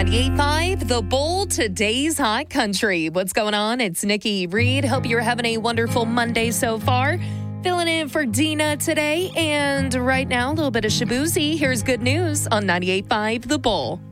98.5 The Bull, today's hot country. What's going on? It's Nikki Reed. Hope you're having a wonderful Monday so far. Filling in for Dina today. And right now, a little bit of Shabuzi. Here's good news on 98.5 The Bull.